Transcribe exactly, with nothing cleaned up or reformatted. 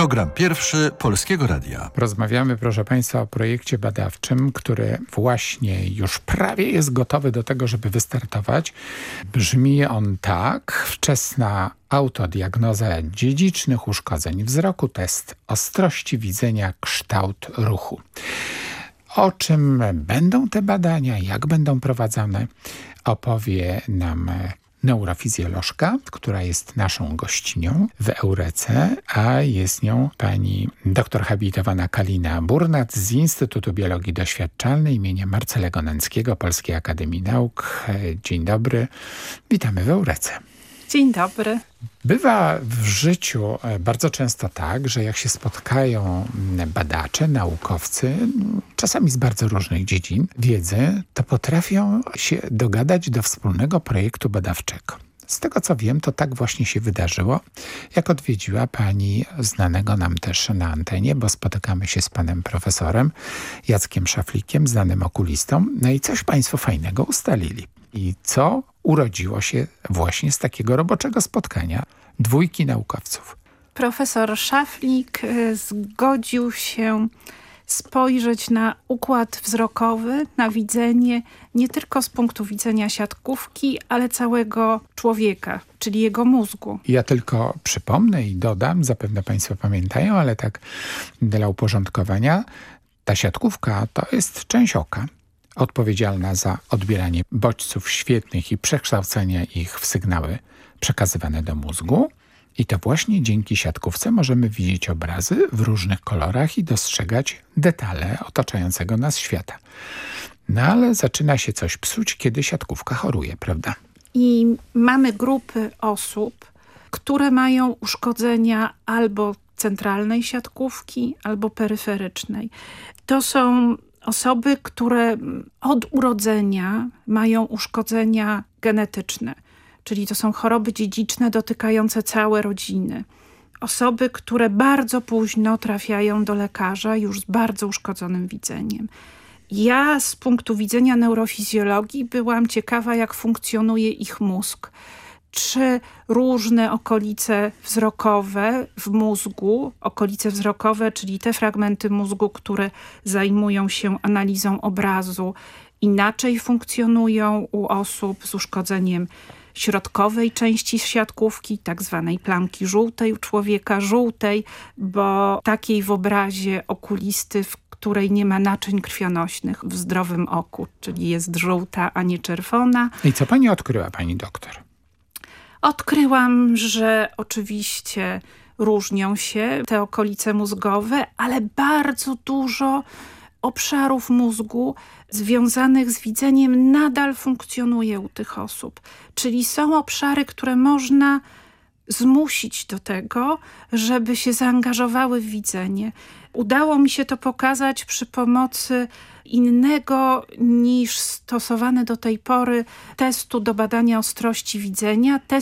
Program pierwszy Polskiego Radia. Rozmawiamy, proszę Państwa, o projekcie badawczym, który właśnie już prawie jest gotowy do tego, żeby wystartować. Brzmi on tak: wczesna autodiagnoza dziedzicznych uszkodzeń wzroku, test ostrości widzenia, kształt ruchu. O czym będą te badania, jak będą prowadzone, opowie nam neurofizjolożka, która jest naszą gościnią w Eurece, a jest nią pani doktor habilitowana Kalina Burnat z Instytutu Biologii Doświadczalnej imienia Marcelego Nęckiego Polskiej Akademii Nauk. Dzień dobry, witamy w Eurece. Dzień dobry. Bywa w życiu bardzo często tak, że jak się spotkają badacze, naukowcy, czasami z bardzo różnych dziedzin wiedzy, to potrafią się dogadać do wspólnego projektu badawczego. Z tego co wiem, to tak właśnie się wydarzyło, jak odwiedziła pani znanego nam też na antenie, bo spotykamy się z panem profesorem Jackiem Szaflikiem, znanym okulistą. No i coś państwo fajnego ustalili. I co urodziło się właśnie z takiego roboczego spotkania dwójki naukowców? Profesor Szaflik zgodził się spojrzeć na układ wzrokowy, na widzenie nie tylko z punktu widzenia siatkówki, ale całego człowieka, czyli jego mózgu. Ja tylko przypomnę i dodam, zapewne państwo pamiętają, ale tak dla uporządkowania, ta siatkówka to jest część oka, odpowiedzialna za odbieranie bodźców świetnych i przekształcanie ich w sygnały przekazywane do mózgu. I to właśnie dzięki siatkówce możemy widzieć obrazy w różnych kolorach i dostrzegać detale otaczającego nas świata. No ale zaczyna się coś psuć, kiedy siatkówka choruje, prawda? I mamy grupy osób, które mają uszkodzenia albo centralnej siatkówki, albo peryferycznej. To są osoby, które od urodzenia mają uszkodzenia genetyczne, czyli to są choroby dziedziczne dotykające całe rodziny. Osoby, które bardzo późno trafiają do lekarza już z bardzo uszkodzonym widzeniem. Ja z punktu widzenia neurofizjologii byłam ciekawa, jak funkcjonuje ich mózg. Czy różne okolice wzrokowe w mózgu, okolice wzrokowe, czyli te fragmenty mózgu, które zajmują się analizą obrazu, inaczej funkcjonują u osób z uszkodzeniem środkowej części siatkówki, tak zwanej plamki żółtej u człowieka, żółtej, bo takiej w obrazie okulisty, w której nie ma naczyń krwionośnych w zdrowym oku, czyli jest żółta, a nie czerwona. I co pani odkryła, pani doktor? Odkryłam, że oczywiście różnią się te okolice mózgowe, ale bardzo dużo obszarów mózgu związanych z widzeniem nadal funkcjonuje u tych osób. Czyli są obszary, które można zmusić do tego, żeby się zaangażowały w widzenie. Udało mi się to pokazać przy pomocy innego niż stosowany do tej pory testu do badania ostrości widzenia,